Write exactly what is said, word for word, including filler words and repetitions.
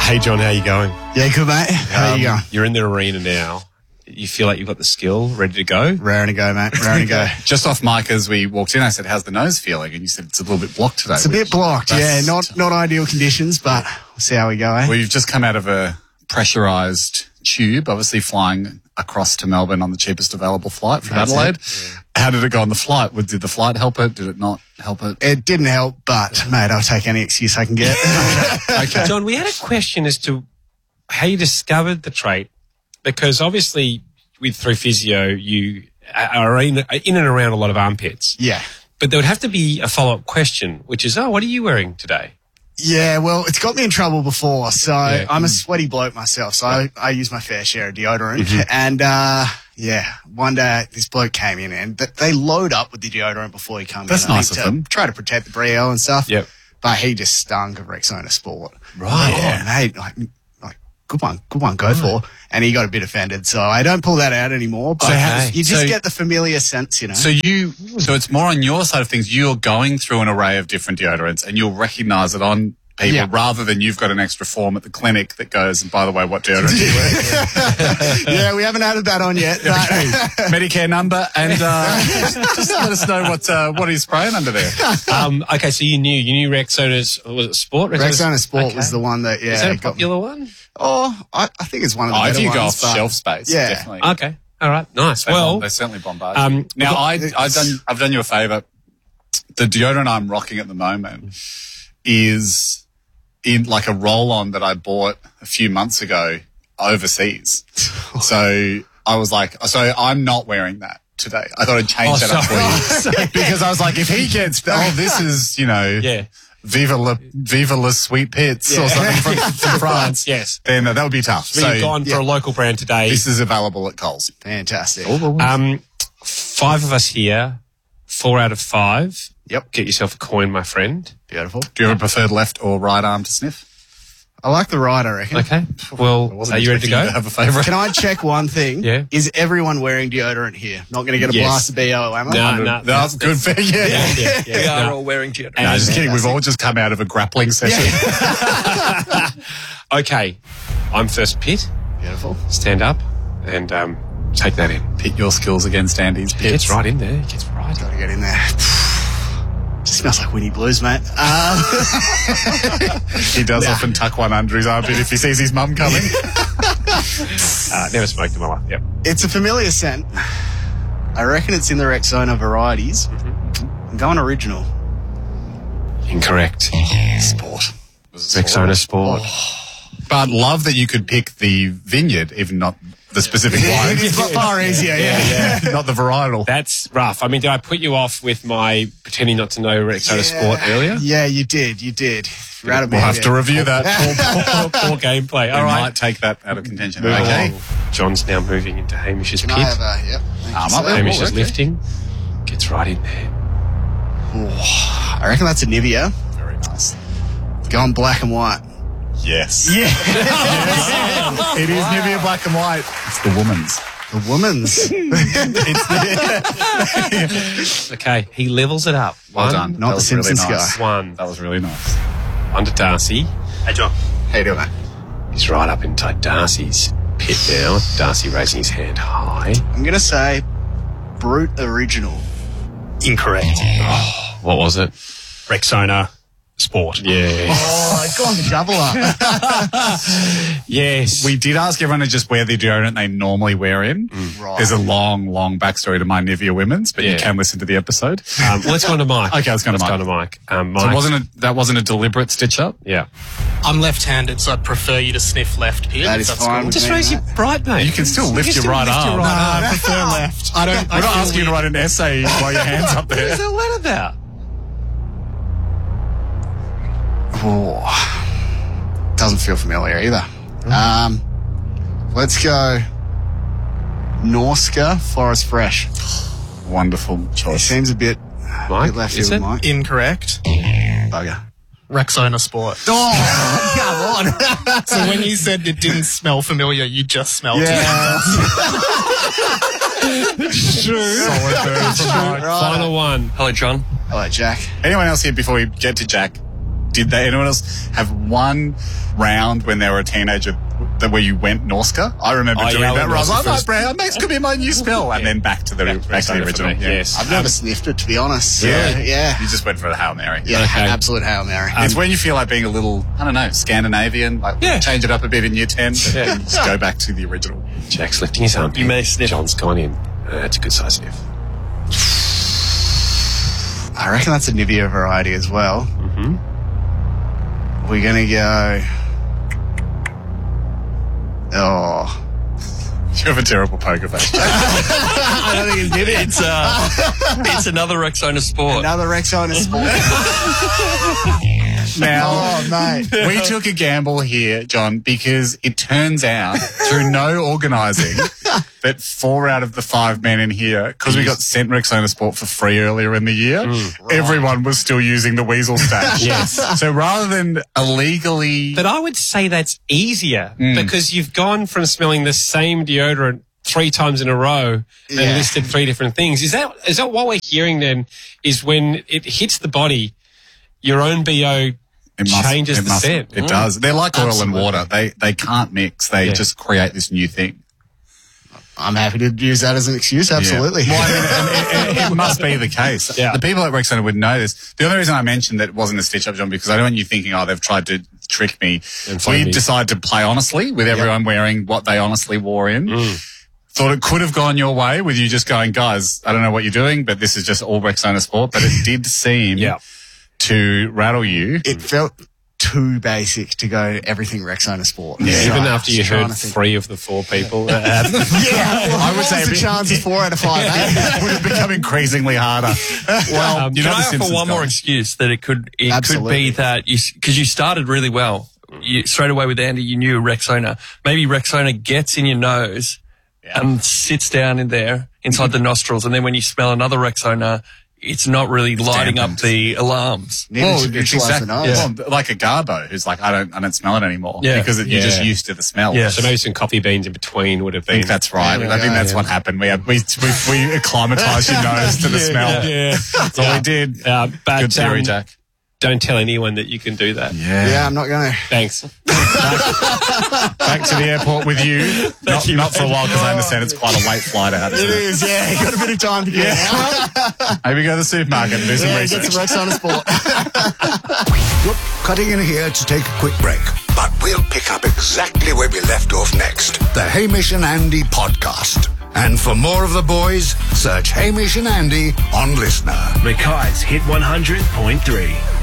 Hey, John, how you going? Yeah, good, mate. How Um, you going? You're in the arena now. You feel like you've got the skill, ready to go? Raring to go, mate. Raring to go. Just off mic as we walked in, I said, how's the nose feeling? And you said it's a little bit blocked today. It's a bit blocked, yeah. That's- Not not ideal conditions, but we'll see how we go, eh? We've just come out of a pressurised tube, obviously flying across to Melbourne on the cheapest available flight from That's Adelaide. it. How did it go on the flight? Did the flight help it? Did it not help it? It didn't help, but, mate, I'll take any excuse I can get. Okay. John, we had a question as to how you discovered the trait, because obviously with through physio, you are in, in and around a lot of armpits. Yeah. But there would have to be a follow-up question, which is, oh, what are you wearing today? Yeah, well, it's got me in trouble before. So Yeah. I'm a sweaty bloke myself, so I, I use my fair share of deodorant. Mm-hmm. And, uh, yeah, one day this bloke came in and th- they load up with the deodorant before you come That's in. I nice think, of to them. Try to protect the brio and stuff. Yep. But he just stunk of Rexona Sport. Right. Oh, mate, like, like, good one, good one, go for. And he got a bit offended, so I don't pull that out anymore. But Okay. you just So- get the familiar sense, you know. So you, so it's more on your side of things. You're going through an array of different deodorants and you'll recognise it on people Yeah. rather than you've got an extra form at the clinic that goes, and by the way, what deodorant do you wear? Yeah, we haven't added that on yet. But Medicare number, and uh, just, just let us know what uh, what he's spraying under there. Um, okay, so you knew, you knew Rexona's, was it Sport? Rexona Sport Okay. was the one that, yeah. Is that a got me. popular one? Oh, I, I think it's one of the Oh, if better you go ones, off but- shelf space, Yeah. definitely. Okay. All right. Nice. They Well, bomb- they certainly bombard you. um, now, I, it's- I've done, I've done you a favour. The deodorant I'm rocking at the moment is in like a roll-on that I bought a few months ago overseas. So I was like, so I'm not wearing that today. I thought I'd change Oh, that up sorry. for you because I was like, if he gets, oh, this is, you know, yeah. Viva la, Viva la Sweet Pits or something from, from France. Yes. Then uh, that would be tough. So, So you've gone for yeah. a local brand today. this is available at Coles. Fantastic. Um, five of us here, four out of five. Yep. Get yourself a coin, my friend. Beautiful. Do you have a preferred left or right arm to sniff? I like the ride, I reckon. Okay. Well, I wasn't are you ready to expecting go? to have a favourite. Can I check one thing? Yeah. Is everyone wearing deodorant here? Not going to get a Yes. blast of B O, am I? No, no, No, that's good. For, yeah. Yeah, yeah, yeah. We are No. all wearing deodorant. No, just kidding. We've all just come out of a grappling session. Okay. I'm first pit. Beautiful. Stand up and um, take that in. Pit your skills against Andy's It pits. gets right in there. It gets right. Got to get in there. Just smells like Winnie Blues, mate. Um, He does Nah. often tuck one under his armpit if he sees his mum coming. Uh, never smoked in my life. Yep. it's a familiar scent. I reckon it's in the Rexona varieties. Mm-hmm. I'm going original. Incorrect. Sport. Rexona Sport. But love that you could pick the vineyard, even not the specific wine. It's far easier, yeah. Not the varietal. That's rough. I mean, did I put you off with my pretending not to know Rexona Sport earlier? Yeah, you did. You did. You're out of We'll bed, have yeah. to review that. Poor, poor, poor gameplay. We All right. might take that out of contention. Move Okay. along. John's now moving into Hamish's Can pit. I have a, yep. Thank Arm you, up sir. there. Hamish Oh, is okay. lifting. Gets right in there. I reckon that's a Nivea. Very nice. Going black and white. Yes. Yeah. It is Nivea black and white. It's the woman's. The woman's. Okay, he levels it up. Well One, done. Not That the was really Simpsons nice. guy. One. That was really nice. Under Darcy. Hey, John. How you doing, mate? He's right up inside Darcy's pit now. Darcy raising his hand high. I'm going to say Brute Original. Incorrect. What was it? Rexona Sport. Yeah. Oh, it's gone to double up. Yes. We did ask everyone to just wear the deodorant they normally wear in. Right. There's a long, long backstory to my Nivea Women's, but Yeah. you can listen to the episode. um, let's go on to Mike. Okay, let's go to let's Mike. go to Mike. Um, Mike. So it wasn't a, that wasn't a deliberate stitch up? Yeah. I'm left-handed, so I'd prefer you to sniff left here. That is That's fine. cool. Just me, raise your mate. right, mate. You can still lift You your still right lift your arm. right Nah, arm. I prefer left. I don't. We're not asking you to write an essay while your hands up What is there. all that about? Oh, doesn't feel familiar either. Um, let's go Norska Forest Fresh. Wonderful He choice. seems a bit, Mike, bit left is field, it? Mike. Incorrect. Bugger. Rexona Sport. Oh, come on. So when you said it didn't smell familiar, you just smelled it. Yeah. True. Solid bird from Mike. Final one. Hello, John. Hello, Jack. Anyone else here before we get to Jack? Did they, anyone else have one round when they were a teenager that where you went Norska? I remember Oh, doing yeah, I that. went Where I was Norska like, oh, first. Brown, Max could be my new spell. And Yeah. then back to the, Back to back to the Rexona for original. me, Yeah. yes. I've never sniffed it, to be honest. Yeah. So, yeah. You just went for the Hail Mary. Yeah, Okay. absolute Hail Mary. It's when you feel like being a little, I don't know, Scandinavian, like Yeah. change it up a bit in year ten, but Yeah. then just go back to the original. Jack's lifting his arm. You may sniff. John's gone in. Uh, that's a good size sniff. I reckon that's a Nivea variety as well. Mm-hmm. We're going to go... Oh... You have a terrible poker face. I don't think it's Nivea. It's uh, it's another Rexona Sport. Another Rexona Sport. Now, Oh, mate. we took a gamble here, John, because it turns out, through no organising, that four out of the five men in here, because we got sent Rexona Sport for free earlier in the year, everyone was still using the Weasel stash. Yes. So rather than illegally... But I would say that's easier because you've gone from smelling the same deodorant three times in a row and Yeah. listed three different things. Is that is that what we're hearing then is when it hits the body, your own B O It must- changes it the must- scent. It Mm. does. They're like oil Absolutely. and water. They they can't mix. They Yeah. just create this new thing. I'm happy to use that as an excuse, absolutely. Yeah. Well, I mean, it, it, it must be the case. Yeah. The people at Rexona would know this. The only reason I mentioned that it wasn't a stitch up, John, because I don't want you thinking, oh, they've tried to trick me. And find We me. decided to play honestly with everyone wearing what they honestly wore in. Thought it could have gone your way with you just going, guys, I don't know what you're doing, but this is just all Rexona Sport. But it did seem Yeah. to rattle you. It felt too basic to go everything Rexona Sport. Yeah. Even So I after you was trying heard to think- three of the four people. Uh, Yeah, well, I would what say was a the bit- chances four out of five. eh? It would have become increasingly harder. Well, Um, you Can know I the offer Simpsons one more guy. excuse that it could it Absolutely. could be that you because you started really well. You, straight away with Andy, you knew Rexona. Maybe Rexona gets in your nose and sits down in there inside the nostrils, and then when you smell another Rexona, it's not really lighting up dampened. the alarms. Neither Well, should it's neutralise exact- the nose. well, like a Garbo who's like, I don't, I don't smell it anymore Yeah. because it, you're Yeah. just used to the smell. Yeah. so maybe some coffee beans in between would have I been. think that's right. There we I think go, that's yeah. what happened. We had, we we, we acclimatized your nose to the smell. Yeah. That's all we did. Uh, but Good theory, um, Jack. don't tell anyone that you can do that. Yeah, I'm not going to. Thanks. Back to the airport with you. Not, you, not for a mate. while because I understand it's quite a late flight out. Isn't It it? is, yeah. You got a bit of time to get out. Maybe go to the supermarket and do some Yeah, research. get some Rexona Sport. Whoop, cutting in here to take a quick break. But we'll pick up exactly where we left off next. The Hamish and Andy podcast. And for more of the boys, search Hamish and Andy on Listener. Mackay's Hit one hundred point three.